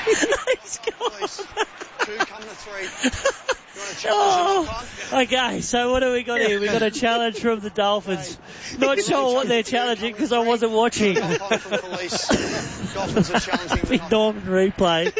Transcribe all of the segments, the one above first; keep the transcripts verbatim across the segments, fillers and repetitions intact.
He's gone. Two come to three. You want to challenge oh, okay, so what do we got here? We got a challenge from the Dolphins. Not sure what they're challenging because I wasn't watching. Dolphins are challenging. Big Norman replay.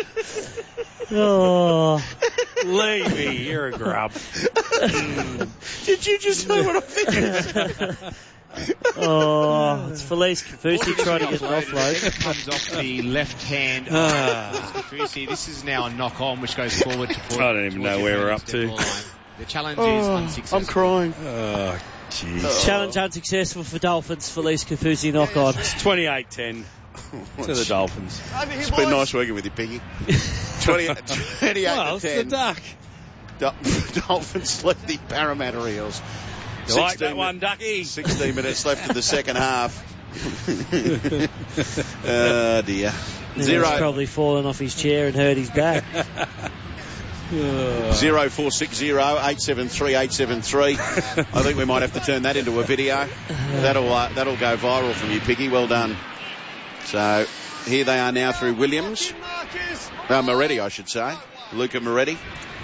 Oh. Levy, you're a grub. Did you just say what I think? Oh, it's Felice Kafusi trying to get an offload. It comes off the left hand of Kafusi. This is now a knock on, which goes forward to forward. I don't even know where we're up to. The challenge oh, is unsuccessful. I'm crying. Oh, jeez. Oh. Challenge unsuccessful for Dolphins. Felice Kafusi knock on. It's twenty-eight ten to the Dolphins. Over here, it's boys. been nice working with you, Piggy. twenty, twenty-eight well, to ten. It's the duck. Do- Dolphins lead the Parramatta Eels. You like that one, Ducky? sixteen minutes left in the second half. Oh, dear. Zero. He's probably fallen off his chair and hurt his back. Zero four six zero eight seven three eight seven three. I think we might have to turn that into a video. That'll uh, that'll go viral from you, Piggy. Well done. So here they are now through Williams. Uh, Moretti, I should say. Luca Moretti.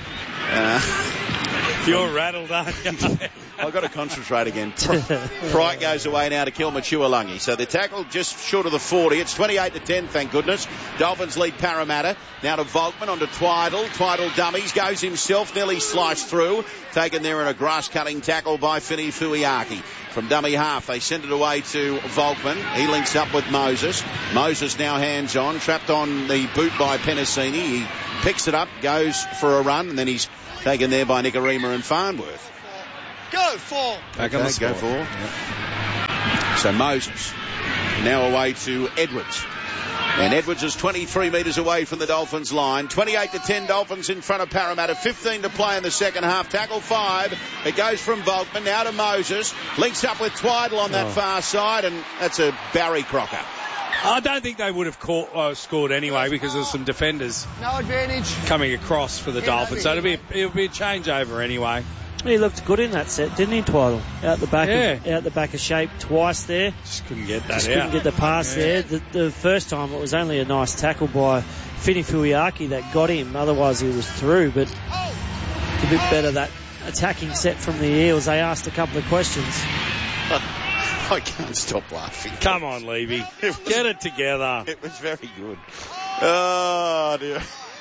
Uh, You're rattled, aren't you? I've got to concentrate again. Pride goes away now to Kilma Chualangi. So the tackle just short of the forty. It's twenty-eight to ten, thank goodness. Dolphins lead Parramatta. Now to Volkman, onto Twiddle. Twiddle dummies, goes himself, nearly sliced through. Taken there in a grass-cutting tackle by Fini Fuiaki. From dummy half, they send it away to Volkman. He links up with Moses. Moses now hands-on, trapped on the boot by Penasini. He picks it up, goes for a run, and then he's taken there by Nicarima and Farnworth. Go for. Back on the go for. Yep. So Moses now away to Edwards. And Edwards is twenty-three metres away from the Dolphins line. twenty-eight to ten Dolphins in front of Parramatta. fifteen to play in the second half. Tackle five. It goes from Volkman now to Moses. Links up with Twiddle on that oh. far side, and that's a Barry Crocker. I don't think they would have caught, uh, scored anyway because there's some defenders no advantage coming across for the yeah, Dolphins. So it'll be it'll be a changeover anyway. He looked good in that set, didn't he, Twiddle? Out the back, yeah. of, out the back of shape twice there. Just couldn't get that Just out. couldn't get the pass yeah. there. The, the first time it was only a nice tackle by Fini Fuiaki that got him. Otherwise he was through. But a bit better that attacking set from the Eels. They asked a couple of questions. I can't stop laughing. Come on, Levy. It was, get it together. It was very good. Oh, dear.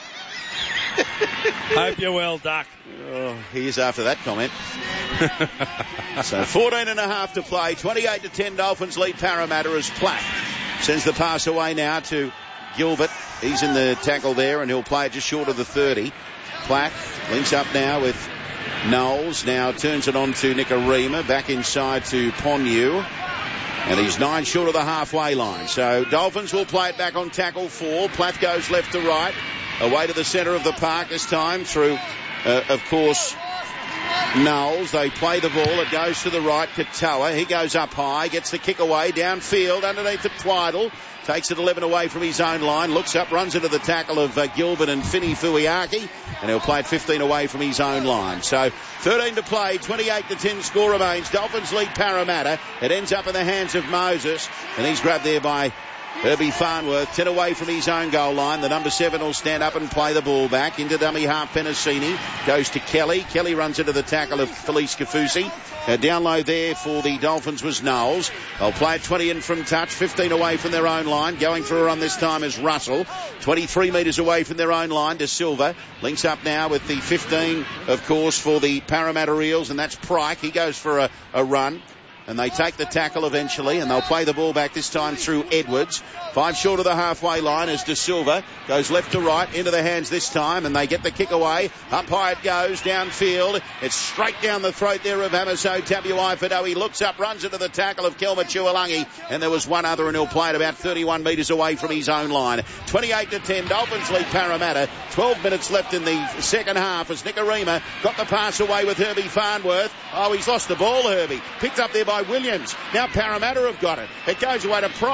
Hope you're well, Duck. Oh, he is after that comment. So fourteen and a half to play. twenty-eight to ten Dolphins lead Parramatta as Platt sends the pass away now to Gilbert. He's in the tackle there and he'll play it just short of the thirty. Platt links up now with Knowles. Now turns it on to Nicarima. Back inside to Ponyu. And he's nine short of the halfway line. So Dolphins will play it back on tackle four. Platt goes left to right. Away to the centre of the park this time through, uh, of course, Knowles. They play the ball. It goes to the right. Katoa. He goes up high. Gets the kick away. Downfield. Underneath the Twiddle. Takes it eleven away from his own line. Looks up. Runs into the tackle of uh, Gilbert and Fini Fuiaki. And he'll play it fifteen away from his own line. So thirteen to play. twenty-eight to ten score remains. Dolphins lead Parramatta. It ends up in the hands of Moses. And he's grabbed there by Herbie Farnworth, ten away from his own goal line. The number seven will stand up and play the ball back. Into dummy half, Penasini. Goes to Kelly. Kelly runs into the tackle of Felice Kafusi. Uh, down low there for the Dolphins was Knowles. They'll play it twenty in from touch, fifteen away from their own line. Going for a run this time is Russell. twenty-three metres away from their own line to Silva. Links up now with the fifteen, of course, for the Parramatta Eels, and that's Pryke. He goes for a, a run. And they take the tackle eventually, and they'll play the ball back this time through Edwards. Five short of the halfway line as De Silva goes left to right into the hands this time, and they get the kick away. Up high it goes, downfield. It's straight down the throat there of Amiso Tabuai-Fidow. He looks up, runs into the tackle of Kelma Chualangi, and there was one other, and he'll play it about thirty-one metres away from his own line. twenty-eight to ten, Dolphins lead Parramatta. twelve minutes left in the second half as Nicarima got the pass away with Herbie Farnworth. Oh, he's lost the ball, Herbie. Picked up there by Williams. Now Parramatta have got it. It goes away to Pryke.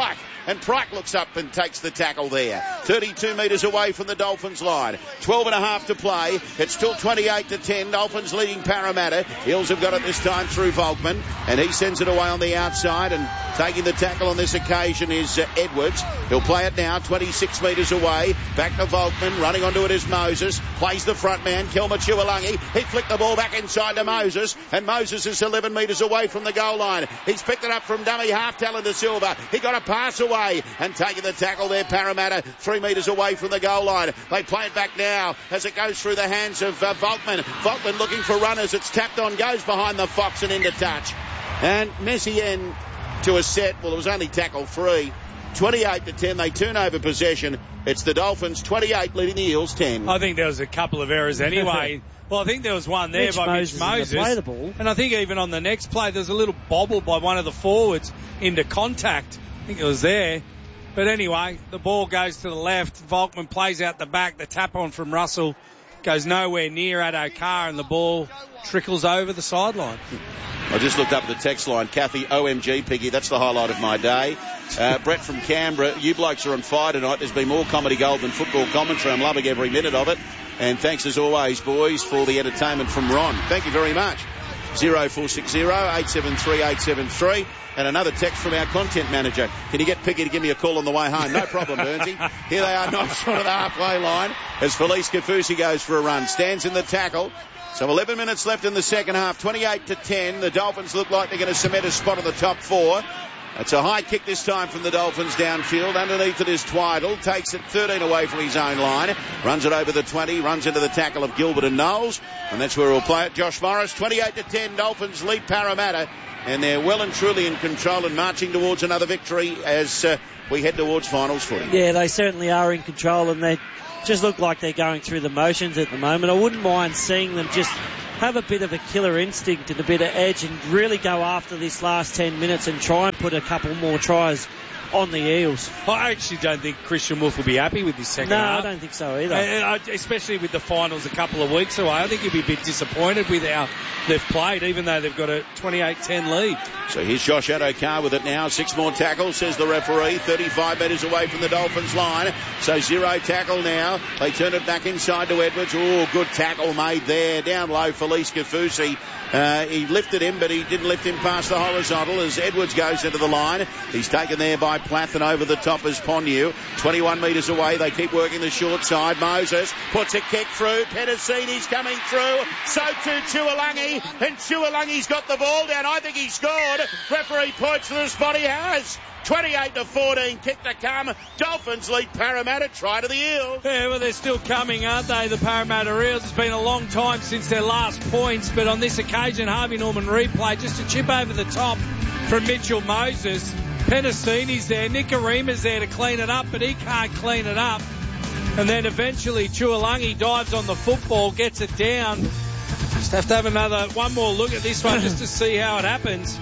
and Pryke looks up and takes the tackle there. thirty-two metres away from the Dolphins line. twelve and a half to play. It's still twenty-eight to ten. Dolphins leading Parramatta. Hills have got it this time through Volkman, and he sends it away on the outside, and taking the tackle on this occasion is uh, Edwards. He'll play it now, twenty-six metres away. Back to Volkman. Running onto it is Moses. Plays the front man, Kelma Tuolangi. He flicked the ball back inside to Moses, and Moses is eleven metres away from the goal line. He's picked it up from dummy half talent to Silva. He got a pass away, and taking the tackle there, Parramatta, three metres away from the goal line. They play it back now as it goes through the hands of uh, Volkman. Volkman looking for runners. It's tapped on, goes behind the Fox and into touch. And Messien to a set. Well, it was only tackle three. twenty-eight to ten. They turn over possession. It's the Dolphins twenty-eight leading the Eels ten. I think there was a couple of errors anyway. Well, I think there was one there Mitch by Moses Mitch Moses. play the ball. And I think even on the next play, there's a little bobble by one of the forwards into contact. I think it was there. But anyway, the ball goes to the left. Volkman plays out the back. The tap on from Russell goes nowhere near Addo-Carr, and the ball trickles over the sideline. I just looked up at the text line. Kathy, O M G, Piggy, that's the highlight of my day. Uh, Brett from Canberra, you blokes are on fire tonight. There's been more comedy gold than football commentary. I'm loving every minute of it. And thanks as always, boys, for the entertainment from Ron. Thank you very much. zero four six zero, eight seven three, eight seven three. And another text from our content manager. Can you get Piggy to give me a call on the way home? No problem, Burnsy. Here they are, nice shot of the halfway line as Felice Kafusi goes for a run. Stands in the tackle. So eleven minutes left in the second half, twenty-eight to ten. The Dolphins look like they're going to cement a spot in the top four. It's a high kick this time from the Dolphins downfield. Underneath it is Twiddle. Takes it thirteen away from his own line. Runs it over the twenty. Runs into the tackle of Gilbert and Knowles. And that's where we'll play it. Josh Morris, twenty-eight to ten. Dolphins lead Parramatta. And they're well and truly in control and marching towards another victory as uh, we head towards finals footy. Yeah, they certainly are in control, and they just look like they're going through the motions at the moment. I wouldn't mind seeing them just have a bit of a killer instinct and a bit of edge and really go after this last ten minutes and try and put a couple more tries on the Eels. I actually don't think Christian Wolf will be happy with this second no, half. No, I don't think so either. And, and, especially with the finals a couple of weeks away. I think he'll be a bit disappointed with how they've played, even though they've got a twenty-eight ten lead. So here's Josh Addo-Carr with it now. Six more tackles, says the referee. thirty-five metres away from the Dolphins line. So zero tackle now. They turn it back inside to Edwards. Oh, good tackle made there. Down low, Felice Kafusi. Uh, he lifted him, but he didn't lift him past the horizontal as Edwards goes into the line. He's taken there by Plath and over the top is Ponyu. twenty-one metres away. They keep working the short side. Moses puts a kick through. Petticini's coming through. So too Tuolangi. And Tuolangi's got the ball down. I think he scored. Referee points to the spot. He has. twenty-eight to fourteen, kick to come. Dolphins lead Parramatta, try to the Eels. Yeah, well, they're still coming, aren't they, the Parramatta Eels? It's been a long time since their last points, but on this occasion, Harvey Norman replay, just a chip over the top from Mitchell Moses. Penasini's there, Nikorima's there to clean it up, but he can't clean it up. And then eventually Tuolangi dives on the football, gets it down. Just have to have another, one more look at this one just to see how it happens.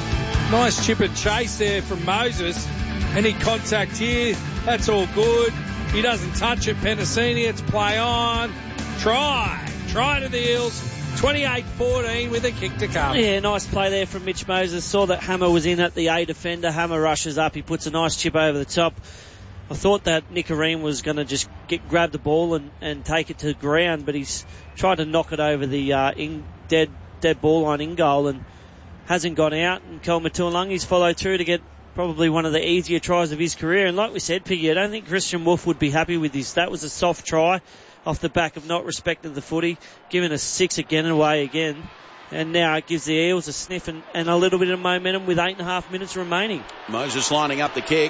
Nice chip and chase there from Moses. Any contact here, that's all good. He doesn't touch it, Penasini. It's play on. Try. Try to the Eels. twenty-eight fourteen with a kick to come. Yeah, nice play there from Mitch Moses. Saw that Hammer was in at the A defender. Hammer rushes up. He puts a nice chip over the top. I thought that Nikorima was going to just get grab the ball and, and take it to the ground, but he's tried to knock it over the uh, in, dead dead ball line in goal and hasn't gone out. And Kelma Tuolangi's followed through to get probably one of the easier tries of his career. And like we said, Piggy, I don't think Christian Wolf would be happy with this. That was a soft try off the back of not respecting the footy, giving us six again and away again. And now it gives the Eels a sniff and, and a little bit of momentum with eight and a half minutes remaining. Moses lining up the kick.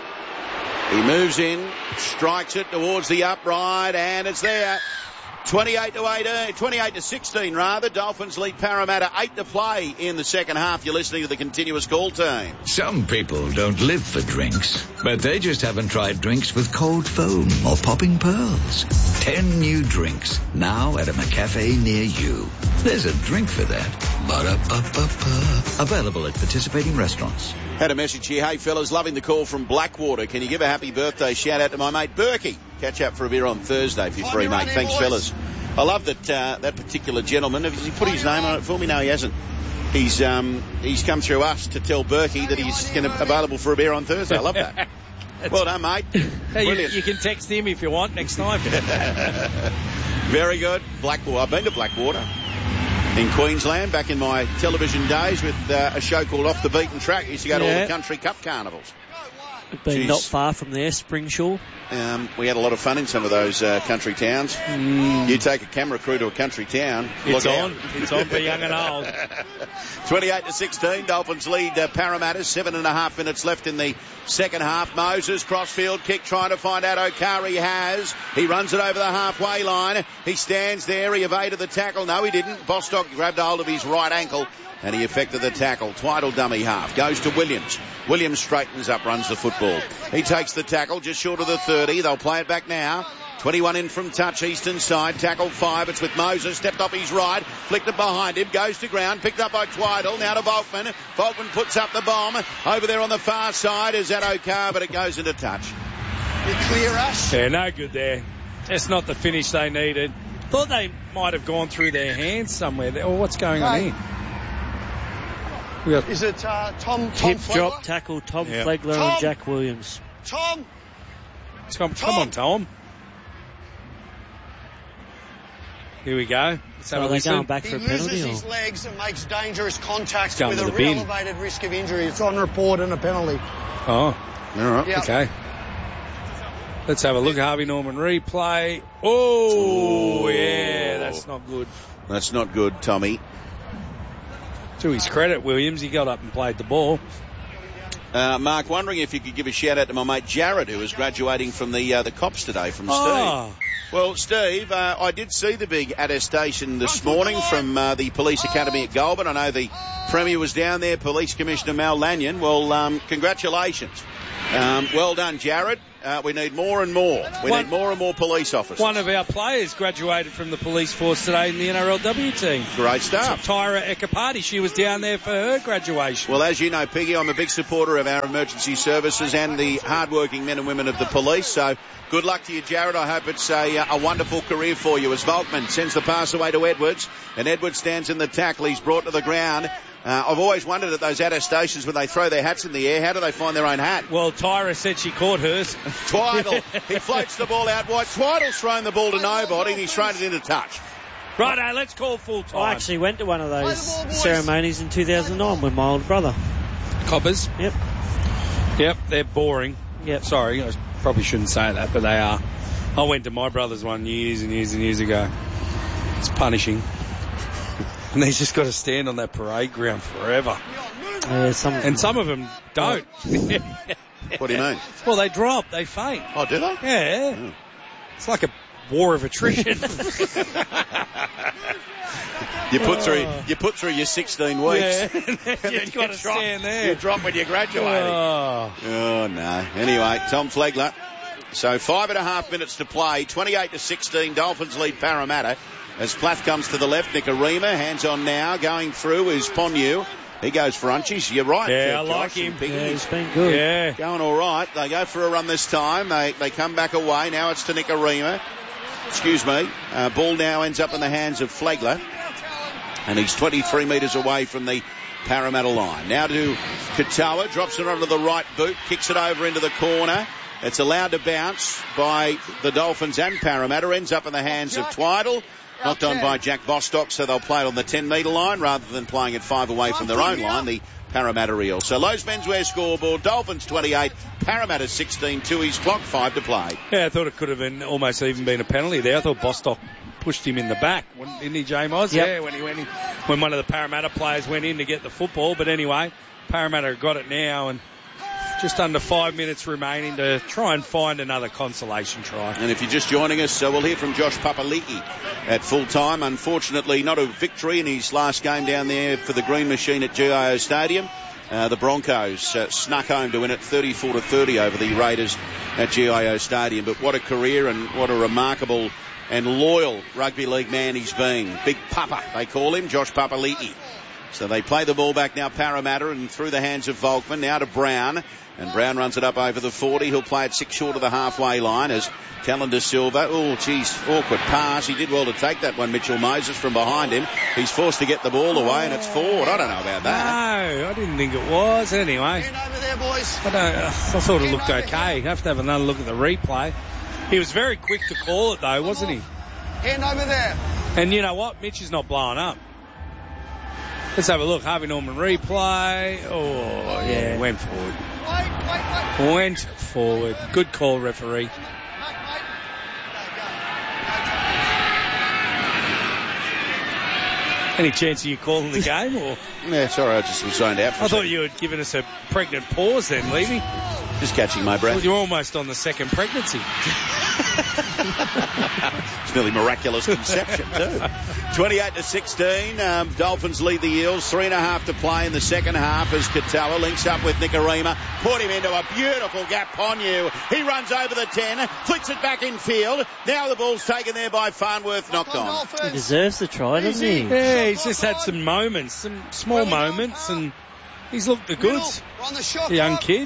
He moves in, strikes it towards the upright, and it's there. twenty-eight to eighteen, twenty-eight to sixteen rather. Dolphins lead Parramatta, eight to play in the second half. You're listening to the continuous call team. Some people don't live for drinks, but they just haven't tried drinks with cold foam or popping pearls. Ten new drinks now at a McCafe near you. There's a drink for that. Ba-da-ba-ba-ba. Available at participating restaurants. Had a message here. Hey fellas, loving the call from Blackwater. Can you give a happy birthday shout out to my mate Berkey? Catch up for a beer on Thursday if you're free, mate. Thanks, fellas. I love that uh, that particular gentleman. Has he put his name on it for me? No, he hasn't. He's um he's come through us to tell Berkey that he's gonna available for a beer on Thursday. I love that. Well done, mate. Hey, you, Brilliant. you can text him if you want next time. Very good. Blackwater. I've been to Blackwater in Queensland back in my television days with uh, a show called Off the Beaten Track. I used to go to Yeah. all the country cup carnivals. Been Jeez. not far from there, Springshaw. Um, we had a lot of fun in some of those uh, country towns. Mm. You take a camera crew to a country town. It's look on. out. It's on for young and old. twenty-eight to sixteen, Dolphins lead uh, Parramatta. Seven and a half minutes left in the second half. Moses, crossfield kick, trying to find out O'Carey has. He runs it over the halfway line. He stands there. He evaded the tackle. No, he didn't. Bostock grabbed hold of his right ankle and he effected the tackle. Twiddle dummy half. Goes to Williams. Williams straightens up, runs the football. He takes the tackle just short of the thirty. They'll play it back now. twenty-one in from touch, eastern side. Tackle five. It's with Moses. Stepped off his right. Flicked it behind him. Goes to ground. Picked up by Twiddle. Now to Volkman. Volkman puts up the bomb. Over there on the far side is that O'Carr, but it goes into touch. You clear, Ash? Yeah, no good there. That's not the finish they needed. Thought they might have gone through their hands somewhere there. Or what's going on Hey. here? We got Is it uh, Tom, Tom Hip Flegler? drop tackle, Tom Yeah. Flegler Tom. and Jack Williams. Tom? Come, come on, Tom. Here we go. Let's have So a are they listen. going back He for a uses penalty? his Or? legs and makes dangerous contact Going with to a the real bin. elevated risk of injury. It's on report and a penalty. Oh, All right. Yeah. okay. Let's have a look. Harvey Norman replay. Oh, Ooh. yeah, that's not good. That's not good, Tommy. To his credit, Williams, he got up and played the ball. Uh, Mark, wondering if you could give a shout out to my mate Jared, who is graduating from the uh, the cops today from Steve. Oh, Well, Steve, uh, I did see the big attestation this morning from uh, the Police Academy at Goulburn. I know the Premier was down there, Police Commissioner Mal Lanyon. Well, um, congratulations. Um, well done, Jared. Uh, we need more and more. We One- need more and more police officers. one of our players graduated from the police force today in the N R L W team. Great stuff. Tyra Ekapati, she was down there for her graduation. Well, as you know, Peggy, I'm a big supporter of our emergency services and the hard-working men and women of the police. So good luck to you, Jared. I hope it's a, a wonderful career for you as Volkman sends the pass away to Edwards. And Edwards stands in the tackle. He's brought to the ground. Uh, I've always wondered at those attestations when they throw their hats in the air, how do they find their own hat? Well, Tyra said she caught hers. Twiddle. He floats the ball out wide. Twiddle's thrown the ball to nobody and he's thrown it into touch. Righto, let's call full time. I actually went to one of Play those the ball, boys. ceremonies in two thousand nine with my older brother. Coppers. Yep. Yep, they're boring. Yep. Sorry, I probably shouldn't say that, but they are. I went to my brother's one years and years and years ago. It's punishing. And he's just got to stand on that parade ground forever. Uh, some, And some of them don't. What do you mean? Well, they drop, they faint. Oh, do they? Yeah. Mm. It's like a war of attrition. You put through you put through your sixteen weeks. Yeah. And then You've got to drop, stand there. You drop when you're graduating. Oh. Oh, no. Anyway, Tom Flegler. So five and a half minutes to play. twenty-eight to sixteen. Dolphins lead Parramatta. As Plath comes to the left, Nicarima, hands on now. Going through is Ponyu. He goes for Unchies. You're right. Yeah, uh, I like Josh and him. Piggy. yeah, he's been good. Yeah. Going all right. They go for a run this time. They they come back away. Now it's to Nicarima. Excuse me. Uh, ball now ends up in the hands of Flegler. And he's twenty-three metres away from the Parramatta line. Now to Katoa. Drops it onto the right boot. Kicks it over into the corner. It's allowed to bounce by the Dolphins and Parramatta. Ends up in the hands of Twiddle. Knocked on by Jack Bostock, so they'll play it on the ten metre line rather than playing it five away from their own line, the Parramatta Eels. So Lowe's menswear scoreboard, Dolphins twenty-eight, Parramatta sixteen, two his clock, five to play. Yeah, I thought it could have been almost even been a penalty there. I thought Bostock pushed him in the back, didn't he, J Moz? Yep. Yeah, when he went in, when one of the Parramatta players went in to get the football. But anyway, Parramatta got it now, and just under five minutes remaining to try and find another consolation try. And if you're just joining us, so we'll hear from Josh Papali'i at full time. Unfortunately, not a victory in his last game down there for the Green Machine at G I O Stadium. Uh, the Broncos uh, snuck home to win it thirty-four to thirty over the Raiders at G I O Stadium. But what a career and what a remarkable and loyal rugby league man he's been. Big Papa, they call him, Josh Papali'i. So they play the ball back now, Parramatta, and through the hands of Volkman. Now to Brown. And Brown runs it up over the forty. He'll play it six short of the halfway line as Calendar Silva. Oh, geez, awkward pass. He did well to take that one, Mitchell Moses, from behind him. He's forced to get the ball away, and it's forward. I don't know about that. No, I didn't think it was. Anyway, In over there, boys. I, don't, uh, I thought it looked okay. You have to have another look at the replay. He was very quick to call it, though, wasn't he? Hand over there. And you know what? Mitch is not blowing up. Let's have a look. Harvey Norman replay. Oh, yeah, went forward. Wait, wait, wait. Went forward. Good call, referee. Wait, wait. Any chance of you calling the game? Or Yeah, sorry, I just was zoned out for I a thought second. you had given us a pregnant pause then, Levy. Just catching my breath. Well, you're almost on the second pregnancy. It's nearly miraculous conception too. twenty-eight to sixteen. Um, Dolphins lead the Eels. Three and a half to play in the second half as Katoa links up with Nicarima. Put him into a beautiful gap. Ponyu. He runs over the ten. Flicks it back in field. Now the ball's taken there by Farnworth. Knocked on. He deserves the try, doesn't he? Yeah, he's just had some moments, some small moments, and he's looked the goods. We're on the shot The young clock. kid.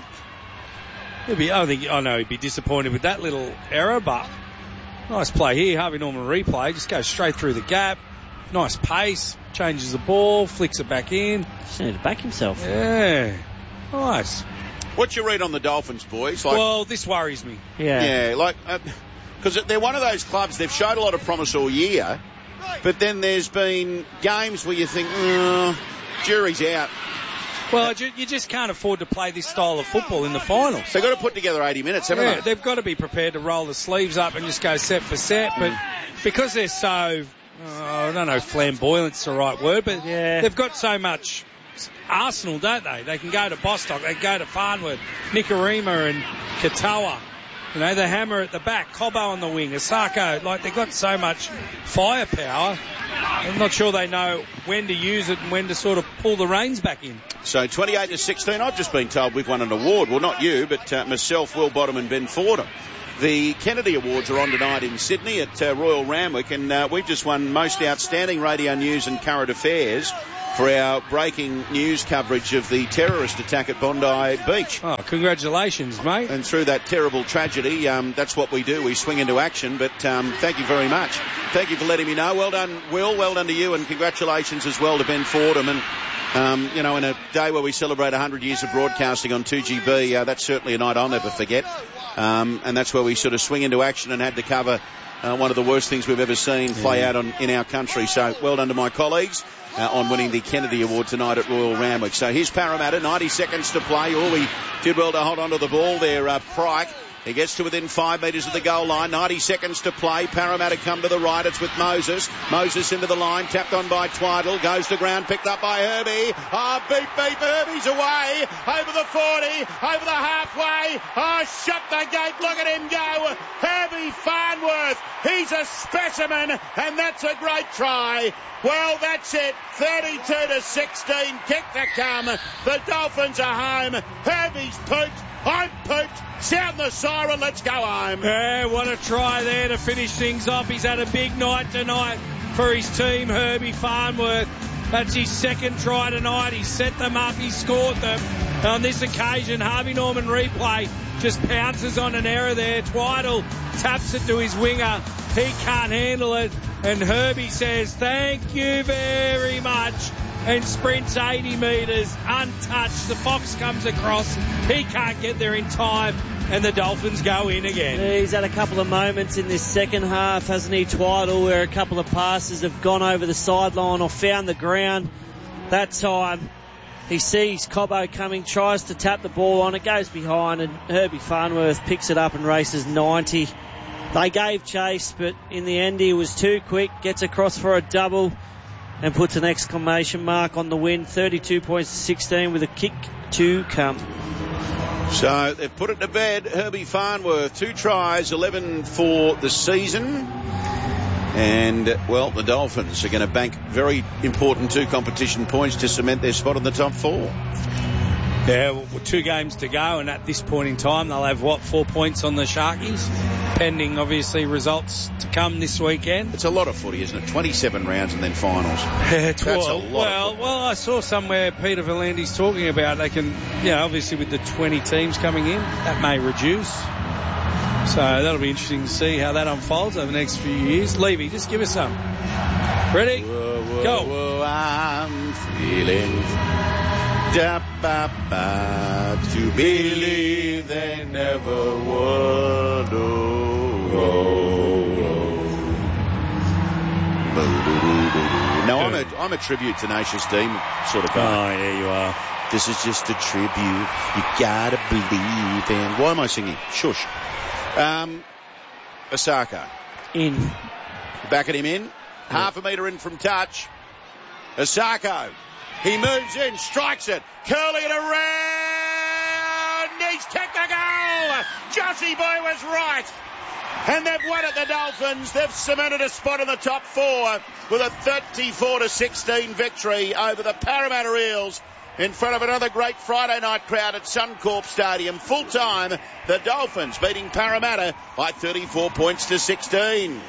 He'll be, I think, I know he'd be disappointed with that little error, but nice play here. Harvey Norman replay, just goes straight through the gap. Nice pace, changes the ball, flicks it back in. Just need to back himself. Yeah, nice. What's your read on the Dolphins, boys? Like, Well, this worries me. Yeah. yeah, like, because they're one of those clubs, they've showed a lot of promise all year, but then there's been games where you think, oh, jury's out. Well, you you just can't afford to play this style of football in the finals. They've got to put together eighty minutes, haven't Yeah, they? they've got to be prepared to roll the sleeves up and just go set for set, but because they're so, oh, I don't know if flamboyant's the right word, but Yeah. they've got so much arsenal, don't they? They can go to Bostock, they can go to Farnworth, Nicarima and Katoa. You know, the hammer at the back, Cobbo on the wing, Asako. Like, they've got so much firepower. I'm not sure they know when to use it and when to sort of pull the reins back in. So twenty-eight to sixteen, I've just been told we've won an award. Well, not you, but uh, myself, Will Bottom and Ben Fordham. The Kennedy Awards are on tonight in Sydney at uh, Royal Randwick, and uh, we've just won Most Outstanding Radio News and Current Affairs for our breaking news coverage of the terrorist attack at Bondi Beach. Oh, congratulations, mate. And through that terrible tragedy, um, that's what we do. We swing into action. But um, thank you very much. Thank you for letting me know. Well done, Will. Well done to you. And congratulations as well to Ben Fordham. And, um, you know, in a day where we celebrate one hundred years of broadcasting on two G B, uh, that's certainly a night I'll never forget. Um, and that's where we sort of swing into action and had to cover uh, one of the worst things we've ever seen play Yeah. out on, in our country. So well done to my colleagues. Uh, on winning the Kennedy Award tonight at Royal Randwick. So here's Parramatta, ninety seconds to play. Oh, he did well to hold on to the ball there, uh, Pryke. He gets to within five metres of the goal line. ninety seconds to play. Parramatta come to the right. It's with Moses. Moses into the line. Tapped on by Twiddle. Goes to ground. Picked up by Herbie. Oh, beep, beep. Herbie's away. Over the forty. Over the halfway. Oh, shut the gate. Look at him go. Herbie Farnworth. He's a specimen. And that's a great try. Well, that's it. thirty-two to sixteen. Kick to come. The Dolphins are home. Herbie's pooped. I'm pooped. Sound the siren. Let's go home. Yeah, what a try there to finish things off. He's had a big night tonight for his team, Herbie Farnworth. That's his second try tonight. He set them up. He scored them. On this occasion, Harvey Norman replay just pounces on an error there. Twiddle taps it to his winger. He can't handle it. And Herbie says, thank you very much. And sprints eighty metres, untouched. The Fox comes across. He can't get there in time. And the Dolphins go in again. Yeah, he's had a couple of moments in this second half, hasn't he, Twiddle, where a couple of passes have gone over the sideline or found the ground. That time, he sees Cobbo coming, tries to tap the ball on. It goes behind, and Herbie Farnworth picks it up and races ninety. They gave chase, but in the end, he was too quick. Gets across for a double and puts an exclamation mark on the win. thirty-two points to sixteen with a kick to come. So they've put it to bed. Herbie Farnworth, two tries, eleven for the season. And, well, the Dolphins are going to bank very important two competition points to cement their spot in the top four. Yeah, well, two games to go, and at this point in time, they'll have, what, four points on the Sharkies, pending, obviously, results to come this weekend. It's a lot of footy, isn't it? twenty-seven rounds and then finals. That's well, a lot well, of well, I saw somewhere Peter Volandi's talking about they can, you know, obviously with the twenty teams coming in, that may reduce. So that'll be interesting to see how that unfolds over the next few years. Levy, just give us some. Ready? Whoa, whoa, Go. Whoa, I'm feeling da ba ba to believe they never would. Oh, oh, oh. No, I'm a I'm a tribute to Tenacious D sort of guy. Oh, yeah, you are. This is just a tribute. You gotta believe in. Why am I singing? Shush. Um, Osako. In. Back at him in. Half a metre in from touch. Osako. He moves in, strikes it, curling it around. He's kicked the goal. Joshy Boy was right. And they've won it, the Dolphins. They've cemented a spot in the top four with a thirty-four to sixteen victory over the Parramatta Eels in front of another great Friday night crowd at Suncorp Stadium. Full time, the Dolphins beating Parramatta by thirty-four points to sixteen.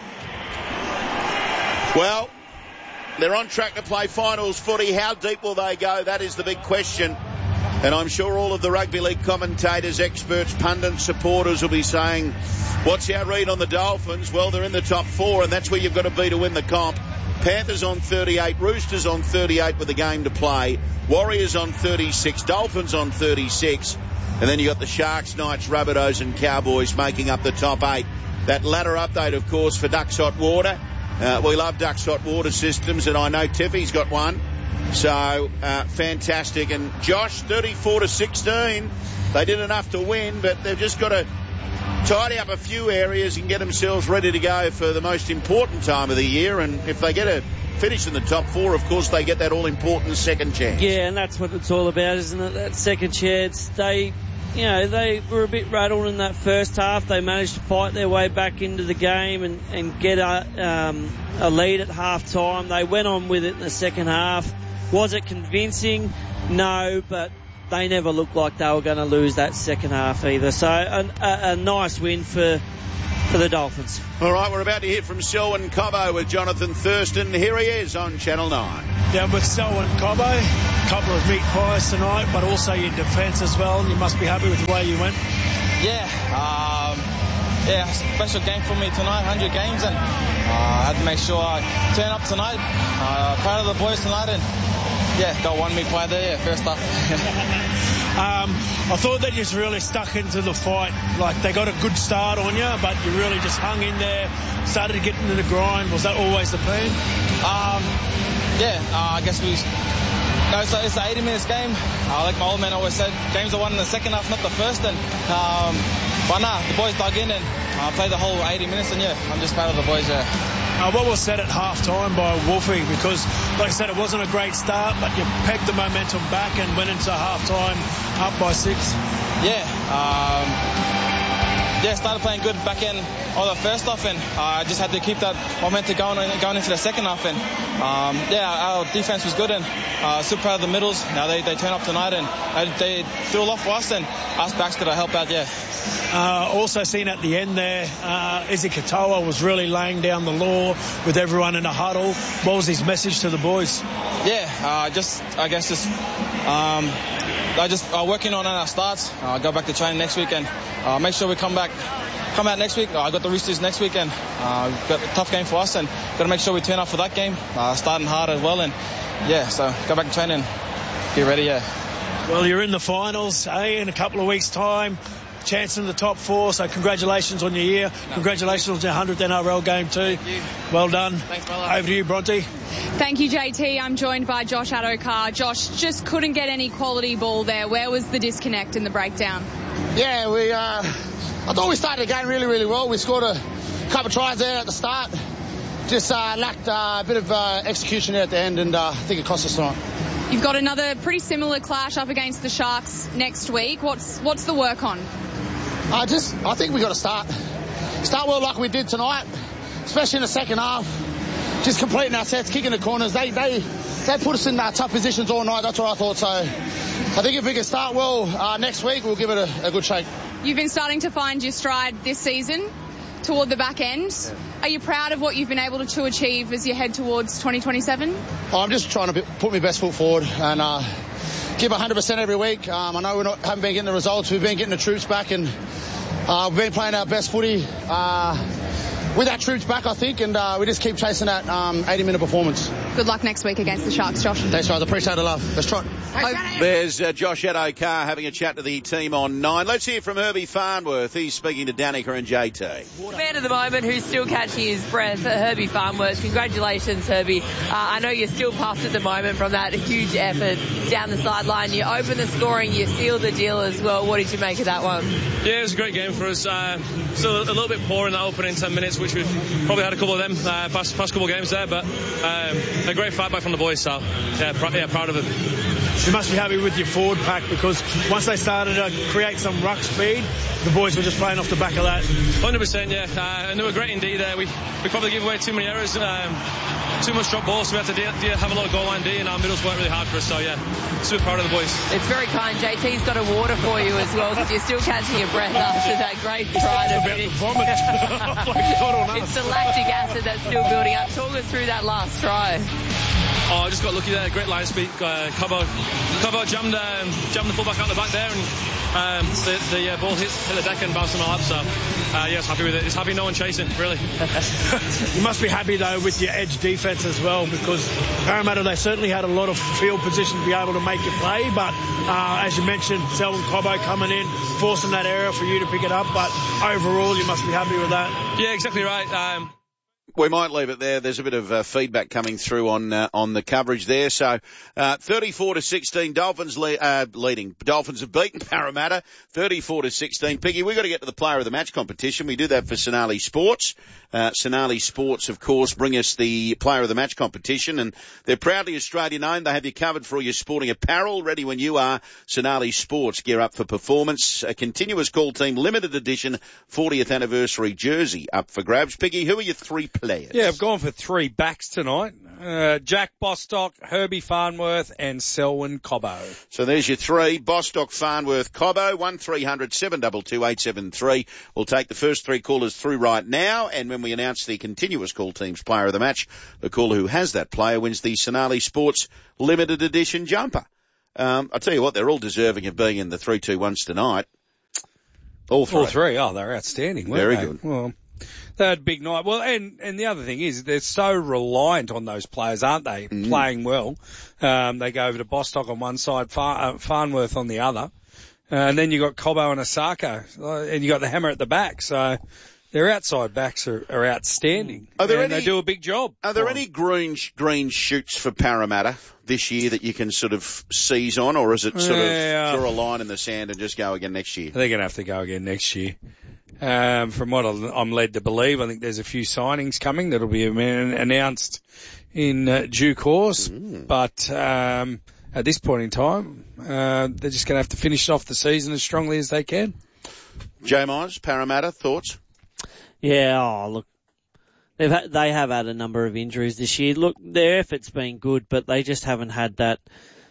Well, they're on track to play finals footy. How deep will they go? That is the big question. And I'm sure all of the rugby league commentators, experts, pundits, supporters will be saying, what's our read on the Dolphins? Well, they're in the top four, and that's where you've got to be to win the comp. Panthers on thirty-eight, Roosters on thirty-eight with a game to play, Warriors on thirty-six, Dolphins on thirty-six, and then you got the Sharks, Knights, Rabbitohs and Cowboys making up the top eight. That latter update, of course, for Ducks Hot Water. Uh, we love Ducks Hot Water systems, and I know Tiffy's got one. So, uh, fantastic. And Josh, thirty-four to sixteen. They did enough to win, but they've just got to tidy up a few areas and get themselves ready to go for the most important time of the year. And if they get a finish in the top four, of course, they get that all-important second chance. Yeah, and that's what it's all about, isn't it? That second chance. They, you know, they were a bit rattled in that first half. They managed to fight their way back into the game and, and get a, um, a lead at half-time. They went on with it in the second half. Was it convincing? No, but they never looked like they were going to lose that second half either. So a, a, a nice win for for the Dolphins. All right, we're about to hear from Selwyn Cobbo with Jonathan Thurston. Here he is on Channel nine. Yeah, with Selwyn Cobbo, a couple of meat pies tonight, but also your defence as well. You must be happy with the way you went. Yeah, um, yeah, special game for me tonight, one hundred games, and uh, I had to make sure I turn up tonight. Uh, proud of the boys tonight, and yeah, got one meat pie there, yeah, first up. um, I thought that you just really stuck into the fight. Like, they got a good start on you, but you really just hung in there, started to get into the grind. Was that always the plan? Um, yeah, uh, I guess we... No, it's, a, it's an eighty minutes game. Uh, like my old man always said, games are won in the second half, not the first. And um, but nah, the boys dug in and uh, played the whole eighty minutes. And yeah, I'm just proud of the boys. Yeah. Uh, what was said at half time by Wolfie? Because, like I said, it wasn't a great start, but you pegged the momentum back and went into half time up by six. Yeah. Um, Yeah, started playing good back in all the first half, and I uh, just had to keep that momentum going going into the second half. And um, yeah, our defense was good, and uh, super proud of the middles. Now they, they turn up tonight, and they, they threw a lot for us, and us backs got to help out. Yeah. Uh, also seen at the end there, uh, Izzy Katoa was really laying down the law with everyone in a huddle. What was his message to the boys? Yeah, uh, just I guess just. Um, I just uh, working on our starts. Uh, go back to training next week and uh, make sure we come back, come out next week. Uh, I got the Roosters next week and uh, got a tough game for us and got to make sure we turn up for that game. Uh, starting hard as well and yeah, so go back to training, get ready. Yeah. Well, you're in the finals, eh? In a couple of weeks' time. Chance in the top four, so congratulations on your year. No. Congratulations on your one hundredth N R L game too. Well done. Thanks, brother. Over to you, Bronte. Thank you, J T. I'm joined by Josh Addo-Carr. Josh, just couldn't get any quality ball there. Where was the disconnect in the breakdown? Yeah, we. Uh, I thought we started the game really, really well. We scored a couple of tries there at the start. Just uh, lacked uh, a bit of uh, execution there at the end, and uh, I think it cost us tonight. You've got another pretty similar clash up against the Sharks next week. What's what's the work on? I just, I think we got to start, start well like we did tonight, especially in the second half. Just completing our sets, kicking the corners. They, they, they put us in uh, tough positions all night. That's what I thought. So I think if we can start well uh, next week, we'll give it a, a good shake. You've been starting to find your stride this season toward the back end. Yeah. Are you proud of what you've been able to achieve as you head towards twenty twenty-seven? Oh, I'm just trying to put my best foot forward and uh, give one hundred percent every week. Um, I know we haven't been getting the results. We've been getting the troops back, and uh, we've been playing our best footy uh, with our troops back, I think, and uh, we just keep chasing that um, eighty-minute performance. Good luck next week against the Sharks, Josh. Thanks, guys. I appreciate the love. Let's try. There's uh, Josh Addo-Carr having a chat to the team on nine. Let's hear from Herbie Farnworth. He's speaking to Danica and J T. Man of the moment who's still catching his breath, Herbie Farnworth. Congratulations, Herbie. Uh, I know you're still puffed at the moment from that huge effort down the sideline. You open the scoring, you seal the deal as well. What did you make of that one? Yeah, it was a great game for us. Uh, still a little bit poor in the opening ten minutes, which we've probably had a couple of them uh, past, past couple of games there, but um, a great fight back from the boys, so yeah, pr- yeah, proud of them. You must be happy with your forward pack, because once they started to create some ruck speed, the boys were just playing off the back of that. one hundred percent, yeah, uh, and they were great indeed there. We, we probably gave away too many errors, um, too much drop balls, so we had to de- de- have a lot of goal line D, and our middles worked really hard for us, so yeah, super proud of the boys. It's very kind. J T's got a water for you as well, because you're still catching your breath after that great try to finish. Vomit. It's the lactic acid that's still building up. Talk us through that last try. Oh, I just got lucky there. Great line speed. Uh, Cobbo, Cobbo jammed, um, jammed the fullback out the back there, and um, the, the uh, ball hit, hit the deck and bounced on my lap. So, uh, yeah, I was happy with it. It's happy no one chasing, really. You must be happy, though, with your edge defence as well, because Parramatta, they certainly had a lot of field position to be able to make you play. But uh, as you mentioned, Selwyn Cobbo coming in, forcing that area for you to pick it up. But overall, you must be happy with that. Yeah, exactly right. Um, We might leave it there. There's a bit of uh, feedback coming through on uh, on the coverage there. So, uh, thirty-four to sixteen, Dolphins le- uh, leading. Dolphins have beaten Parramatta, thirty-four to sixteen. Piggy, we've got to get to the Player of the Match competition. We do that for Sonali Sports. Uh, Sonali Sports, of course, bring us the Player of the Match competition, and they're proudly Australian-owned. They have you covered for all your sporting apparel. Ready when you are. Sonali Sports, gear up for performance. A continuous call team, limited edition, fortieth anniversary jersey up for grabs. Piggy, who are your three players? Yeah, I've gone for three backs tonight. Uh, Jack Bostock, Herbie Farnworth, and Selwyn Cobbo. So there's your three. Bostock, Farnworth, Cobbo. one three hundred seven two two eight seven three. We'll take the first three callers through right now, and when we announce the continuous call team's player of the match, the caller who has that player wins the Sonali Sports limited edition jumper. Um, I tell you what, they're all deserving of being in the three two ones tonight. All three. All three. Oh, they're outstanding, weren't Very they? good. Well, they had a big night. Well, and, and the other thing is they're so reliant on those players, aren't they? Mm. Playing well. Um, they go over to Bostock on one side, Far, uh, Farnworth on the other. Uh, and then you got Cobbo and Osako, uh, and you got the hammer at the back. So their outside backs are, are outstanding. Are there and any, they do a big job. Are there any green green shoots for Parramatta this year that you can sort of seize on, or is it sort yeah. of draw a line in the sand and just go again next year? They're going to have to go again next year. Um, from what I'm led to believe, I think there's a few signings coming that'll be announced in uh, due course. Mm. But um, at this point in time, uh, they're just going to have to finish off the season as strongly as they can. Jay Myers, Parramatta, thoughts? Yeah, oh, look, they've had, they have had a number of injuries this year. Look, their effort's been good, but they just haven't had that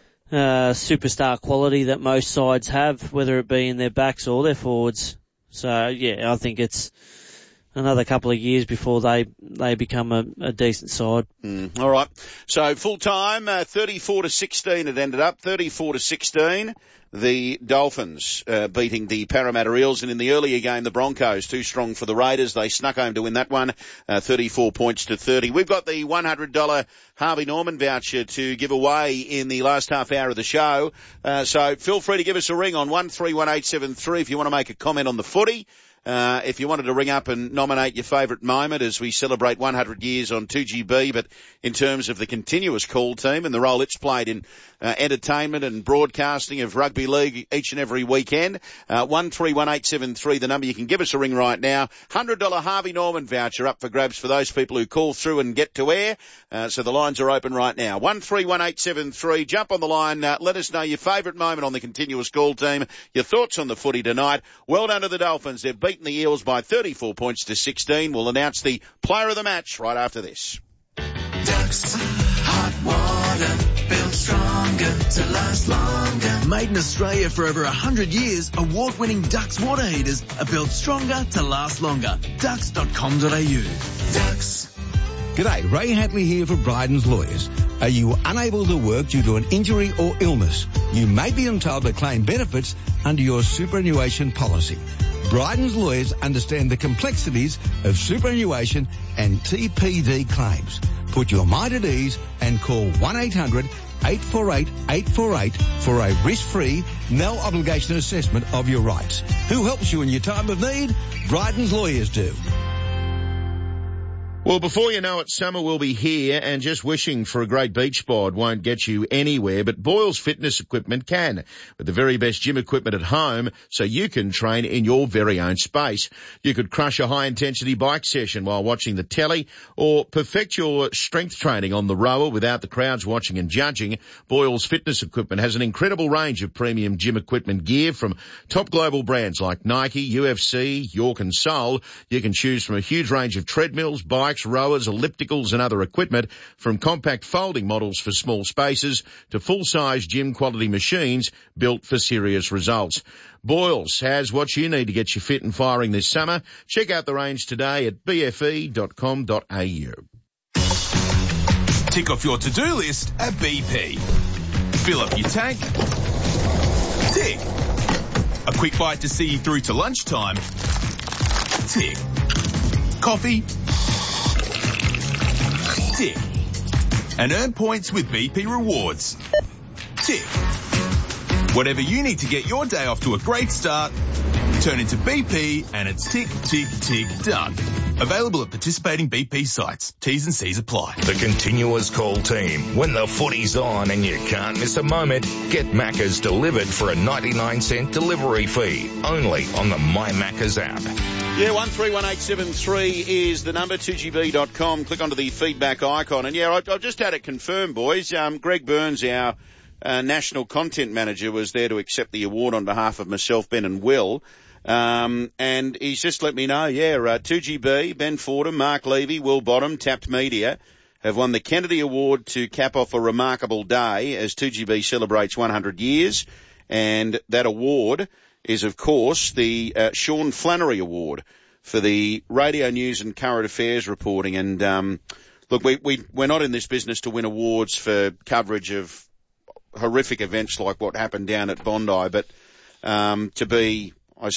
uh, superstar quality that most sides have, whether it be in their backs or their forwards. So, yeah, I think it's another couple of years before they they become a, a decent side. Mm, all right. So, full-time, uh, thirty-four to sixteen it ended up, thirty-four to sixteen. The Dolphins uh, beating the Parramatta Eels, and in the earlier game, the Broncos, too strong for the Raiders. They snuck home to win that one, uh, thirty-four points to thirty. We've got the one hundred dollars Harvey Norman voucher to give away in the last half hour of the show. Uh, so feel free to give us a ring on one three one eight seven three if you want to make a comment on the footy. Uh, if you wanted to ring up and nominate your favourite moment as we celebrate one hundred years on two G B, but in terms of the continuous call team and the role it's played in uh, entertainment and broadcasting of rugby league each and every weekend, uh, one three one eight seven three, the number you can give us a ring right now. one hundred dollars Harvey Norman voucher up for grabs for those people who call through and get to air. Uh, so the lines are open right now. one three one eight seven three, jump on the line, uh, let us know your favourite moment on the continuous call team, your thoughts on the footy tonight. Well done to the Dolphins. They've beaten the Eels by thirty-four points to sixteen. We'll announce the player of the match right after this. Ducks, hot water. built stronger to last longer. Made in Australia for over one hundred years, award-winning Dux water heaters are built stronger to last longer. dux dot com dot a u. Dux. G'day, Ray Hadley here for Bryden's Lawyers. Are you unable to work due to an injury or illness? You may be entitled to claim benefits under your superannuation policy. Bryden's Lawyers understand the complexities of superannuation and T P D claims. Put your mind at ease and call one eight hundred eight four eight eight four eight for a risk-free, no-obligation assessment of your rights. Who helps you in your time of need? Bryden's Lawyers do. Well, before you know it, summer will be here, and just wishing for a great beach bod won't get you anywhere, but Boyle's Fitness Equipment can, with the very best gym equipment at home, so you can train in your very own space. You could crush a high-intensity bike session while watching the telly, or perfect your strength training on the rower without the crowds watching and judging. Boyle's Fitness Equipment has an incredible range of premium gym equipment gear from top global brands like Nike, U F C, York and Soul. You can choose from a huge range of treadmills, bikes, rowers, ellipticals and other equipment, from compact folding models for small spaces to full-size gym quality machines built for serious results. Boyles has what you need to get you fit and firing this summer. Check out the range today at b f e dot com dot a u. Tick off your to-do list at B P. Fill up your tank. Tick. A quick bite to see you through to lunchtime. Tick. Coffee. Tick. And earn points with B P Rewards. Tick. Whatever you need to get your day off to a great start, turn into B P and it's tick, tick, tick, done. Available at participating B P sites. T's and C's apply. The Continuous Call team. When the footy's on and you can't miss a moment, get Macca's delivered for a ninety-nine cent delivery fee. Only on the My Macca's app. Yeah, one three one eight seven three is the number, two g b dot com. Click onto the feedback icon. And yeah, I, I've just had it confirmed, boys. Um, Greg Burns, our uh, National Content Manager, was there to accept the award on behalf of myself, Ben and Will. Um, and he's just let me know, yeah, uh, two G B, Ben Fordham, Mark Levy, Will Bottom, Tapped Media have won the Kennedy Award to cap off a remarkable day as two G B celebrates one hundred years. And that award is, of course, the uh, Sean Flannery Award for the radio news and current affairs reporting. And um, look, we, we, we're not in this business to win awards for coverage of horrific events like what happened down at Bondi, but um, to be